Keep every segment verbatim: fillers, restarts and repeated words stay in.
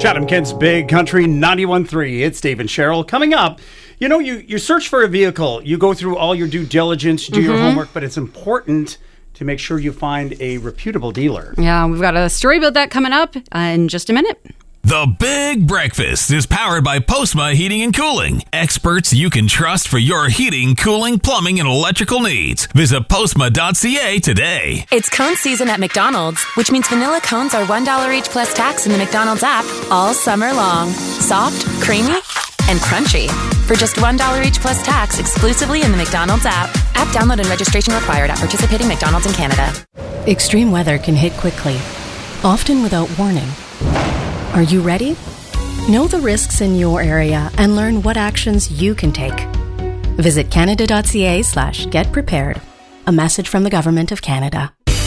Chatham Kent's Big Country ninety-one point three. It's Dave and Cheryl. Coming up, you know, you, you search for a vehicle. You go through all your due diligence, do mm-hmm. your homework, but it's important to make sure you find a reputable dealer. Yeah, we've got a story about that coming up uh, in just a minute. The Big Breakfast is powered by Postma Heating and Cooling. Experts you can trust for your heating, cooling, plumbing, and electrical needs. Visit postma dot c a today. It's cone season at McDonald's, which means vanilla cones are one dollar each plus tax in the McDonald's app all summer long. Soft, creamy, and crunchy. For just one dollar each plus tax exclusively in the McDonald's app. App download and registration required at participating McDonald's in Canada. Extreme weather can hit quickly, often without warning. Are you ready? Know the risks in your area and learn what actions you can take. Visit canada dot c a slash get prepared. A message from the Government of Canada.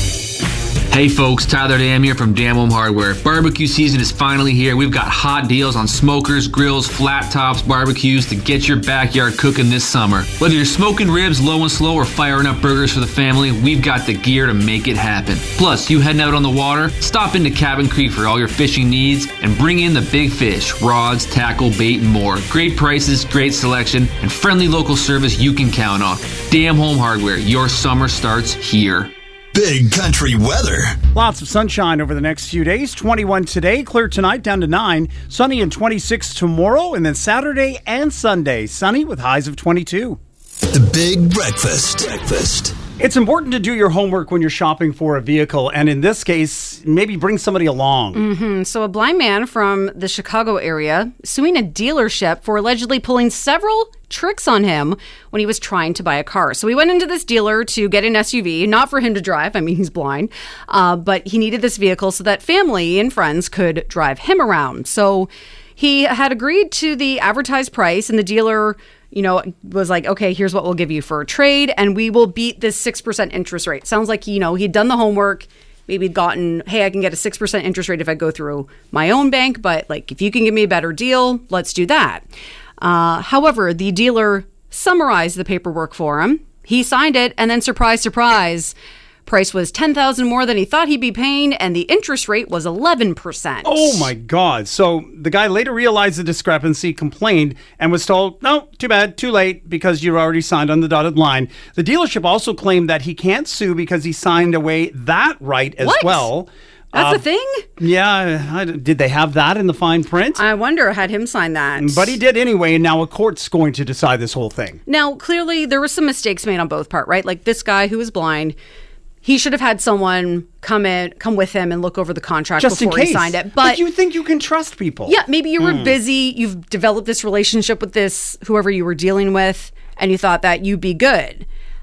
Hey folks, Tyler Dam here from Dam Home Hardware. Barbecue season is finally here. We've got hot deals on smokers, grills, flat tops, barbecues to get your backyard cooking this summer. Whether you're smoking ribs low and slow or firing up burgers for the family, we've got the gear to make it happen. Plus, you heading out on the water? Stop into Cabin Creek for all your fishing needs and bring in the big fish, rods, tackle, bait, and more. Great prices, great selection, and friendly local service you can count on. Dam Home Hardware, your summer starts here. Big Country weather. Lots of sunshine over the next few days. twenty-one today, clear tonight down to nine. Sunny and twenty-six tomorrow, and then Saturday and Sunday, sunny with highs of twenty-two. The Big Breakfast. Breakfast. It's important to do your homework when you're shopping for a vehicle, and in this case, maybe bring somebody along. Mm-hmm. So a blind man from the Chicago area suing a dealership for allegedly pulling several tricks on him when he was trying to buy a car. So he went into this dealer to get an S U V, not for him to drive. I mean, he's blind, uh, but he needed this vehicle so that family and friends could drive him around. So he had agreed to the advertised price, and the dealer, you know, was like, okay, here's what we'll give you for a trade, and we will beat this six percent interest rate. Sounds like, you know, he'd done the homework. Maybe he'd gotten, hey, I can get a six percent interest rate if I go through my own bank, but like, if you can give me a better deal, let's do that. Uh, however, the dealer summarized the paperwork for him. He signed it, and then surprise, surprise, price was ten thousand dollars more than he thought he'd be paying, and the interest rate was eleven percent. Oh, my God. So the guy later realized the discrepancy, complained, and was told, no, too bad, too late, because you already signed on the dotted line. The dealership also claimed that he can't sue because he signed away that right as what? well. That's uh, a thing? Yeah. I, did they have that in the fine print? I wonder, had him sign that. But he did anyway, and now a court's going to decide this whole thing. Now, clearly, there were some mistakes made on both part, right? Like this guy who was blind, he should have had someone come in, come with him and look over the contract just before in case. he signed it. But, but you think you can trust people? Yeah, maybe you were mm. busy. You've developed this relationship with this, whoever you were dealing with, and you thought that you'd be good.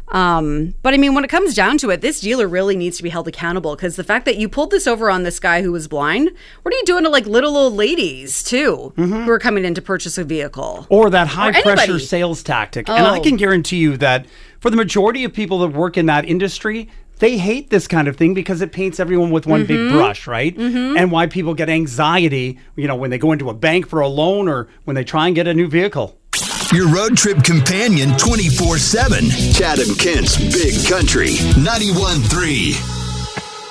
Um, but I mean, when it comes down to it, this dealer really needs to be held accountable, because the fact that you pulled this over on this guy who was blind, what are you doing to like little old ladies too, mm-hmm. who are coming in to purchase a vehicle? Or that high or pressure sales tactic. Oh. And I can guarantee you that for the majority of people that work in that industry, they hate this kind of thing because it paints everyone with one mm-hmm. big brush, right? Mm-hmm. And why people get anxiety, you know, when they go into a bank for a loan or when they try and get a new vehicle. Your road trip companion twenty-four seven. Chatham Kent's Big Country ninety-one point three.